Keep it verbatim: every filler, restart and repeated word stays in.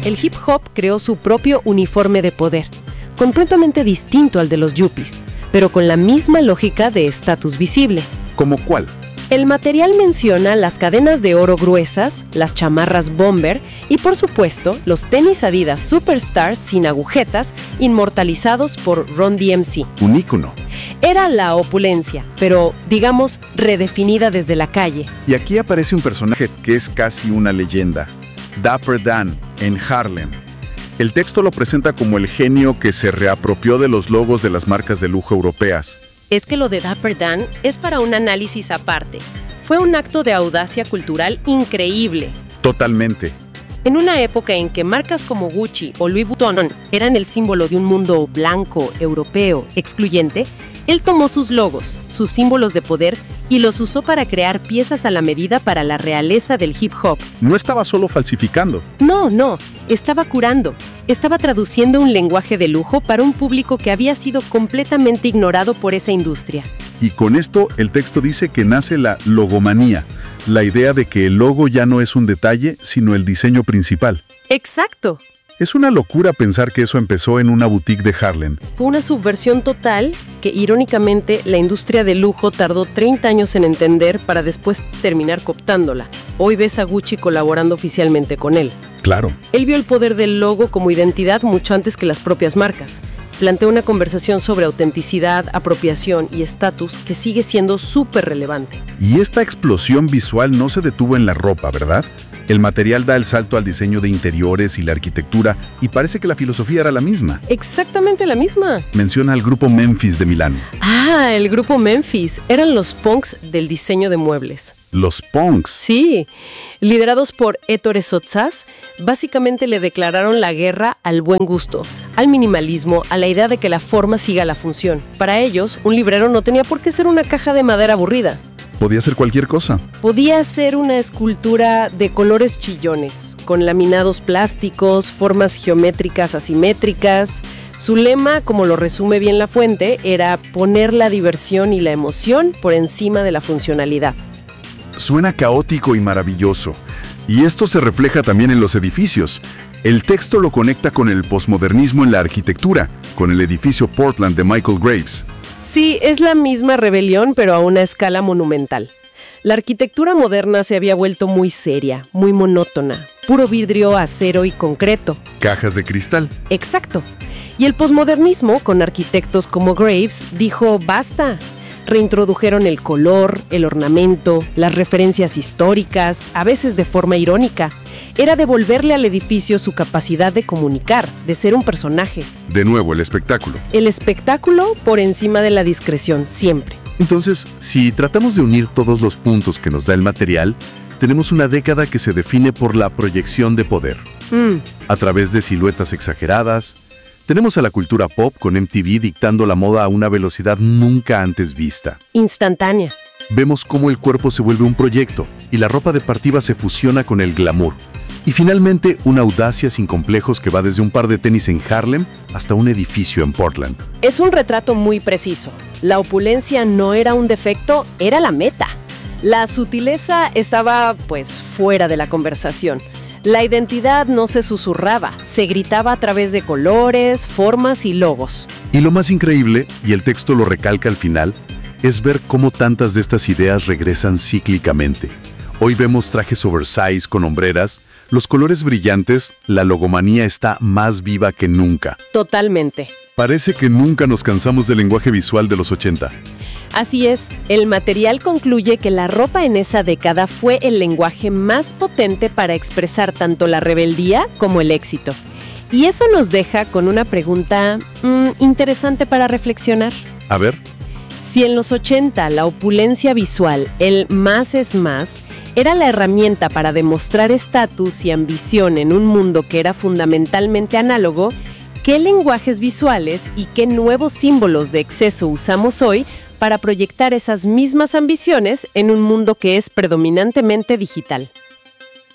el hip hop creó su propio uniforme de poder, completamente distinto al de los yuppies, pero con la misma lógica de estatus visible. ¿Cómo cuál? El material menciona las cadenas de oro gruesas, las chamarras bomber y, por supuesto, los tenis Adidas Superstars sin agujetas, inmortalizados por Run D M C. Un ícono. Era la opulencia, pero, digamos, redefinida desde la calle. Y aquí aparece un personaje que es casi una leyenda. Dapper Dan, en Harlem. El texto lo presenta como el genio que se reapropió de los logos de las marcas de lujo europeas. Es que lo de Dapper Dan es para un análisis aparte. Fue un acto de audacia cultural increíble. Totalmente. En una época en que marcas como Gucci o Louis Vuitton eran el símbolo de un mundo blanco, europeo, excluyente, él tomó sus logos, sus símbolos de poder, y los usó para crear piezas a la medida para la realeza del hip hop. No estaba solo falsificando. No, no, estaba curando. Estaba traduciendo un lenguaje de lujo para un público que había sido completamente ignorado por esa industria. Y con esto, el texto dice que nace la logomanía, la idea de que el logo ya no es un detalle, sino el diseño principal. ¡Exacto! Es una locura pensar que eso empezó en una boutique de Harlem. Fue una subversión total que, irónicamente, la industria del lujo tardó treinta años en entender para después terminar cooptándola. Hoy ves a Gucci colaborando oficialmente con él. Claro. Él vio el poder del logo como identidad mucho antes que las propias marcas. Planteó una conversación sobre autenticidad, apropiación y estatus que sigue siendo súper relevante. Y esta explosión visual no se detuvo en la ropa, ¿verdad? El material da el salto al diseño de interiores y la arquitectura, y parece que la filosofía era la misma. Exactamente la misma. Menciona al grupo Memphis de Milán. Ah, el grupo Memphis. Eran los punks del diseño de muebles. Los punks. Sí. Liderados por Ettore Sottsass, básicamente le declararon la guerra al buen gusto, al minimalismo, a la idea de que la forma siga la función. Para ellos, un librero no tenía por qué ser una caja de madera aburrida. Podía ser cualquier cosa. Podía ser una escultura de colores chillones, con laminados plásticos, formas geométricas asimétricas. Su lema, como lo resume bien la fuente, era poner la diversión y la emoción por encima de la funcionalidad. Suena caótico y maravilloso. Y esto se refleja también en los edificios. El texto lo conecta con el posmodernismo en la arquitectura, con el edificio Portland de Michael Graves. Sí, es la misma rebelión, pero a una escala monumental. La arquitectura moderna se había vuelto muy seria, muy monótona, puro vidrio, acero y concreto. Cajas de cristal. Exacto. Y el posmodernismo, con arquitectos como Graves, dijo basta. Reintrodujeron el color, el ornamento, las referencias históricas, a veces de forma irónica. Era devolverle al edificio su capacidad de comunicar, de ser un personaje. De nuevo, el espectáculo. El espectáculo por encima de la discreción, siempre. Entonces, si tratamos de unir todos los puntos que nos da el material, tenemos una década que se define por la proyección de poder. Mm. A través de siluetas exageradas, tenemos a la cultura pop con M T V dictando la moda a una velocidad nunca antes vista. Instantánea. Vemos cómo el cuerpo se vuelve un proyecto y la ropa deportiva se fusiona con el glamour. Y finalmente, una audacia sin complejos que va desde un par de tenis en Harlem hasta un edificio en Portland. Es un retrato muy preciso. La opulencia no era un defecto, era la meta. La sutileza estaba, pues, fuera de la conversación. La identidad no se susurraba, se gritaba a través de colores, formas y logos. Y lo más increíble, y el texto lo recalca al final, es ver cómo tantas de estas ideas regresan cíclicamente. Hoy vemos trajes oversize con hombreras, los colores brillantes, la logomanía está más viva que nunca. Totalmente. Parece que nunca nos cansamos del lenguaje visual de los ochenta. Así es, el material concluye que la ropa en esa década fue el lenguaje más potente para expresar tanto la rebeldía como el éxito. Y eso nos deja con una pregunta mmm, interesante para reflexionar. A ver. Si en los ochenta la opulencia visual, el más es más, era la herramienta para demostrar estatus y ambición en un mundo que era fundamentalmente análogo, ¿qué lenguajes visuales y qué nuevos símbolos de exceso usamos hoy para proyectar esas mismas ambiciones en un mundo que es predominantemente digital?